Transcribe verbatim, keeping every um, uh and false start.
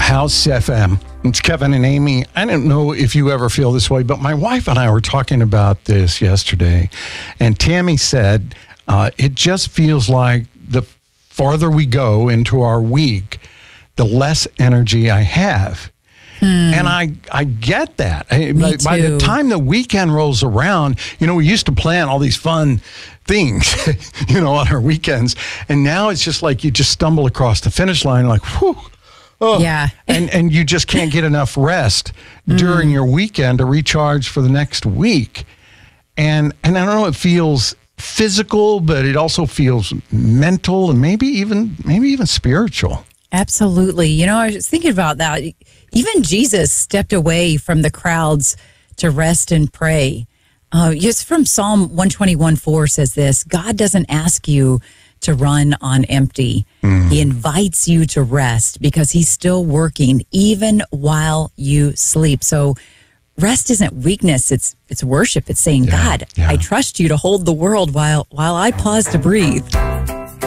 House F M. It's Kevin and Amy. I don't know if you ever feel this way, but my wife and I were talking about this yesterday, and Tammy said uh, it just feels like the farther we go into our week, the less energy I have. Hmm. And I, I get that. I, by, by the time the weekend rolls around, you know, we used to plan all these fun things, you know, on our weekends. And now it's just like you just stumble across the finish line like, whew. Oh, yeah. and, and you just can't get enough rest during mm. your weekend to recharge for the next week. And, and I don't know, it feels physical, but it also feels mental and maybe even, maybe even spiritual. Absolutely. You know, I was thinking about that. Even Jesus stepped away from the crowds to rest and pray. Uh, just from Psalm one twenty-one four says this: God doesn't ask you to run on empty. Mm. He invites you to rest because he's still working even while you sleep. So rest isn't weakness. It's it's worship. It's saying, yeah, God, yeah. I trust you to hold the world while while I pause to breathe.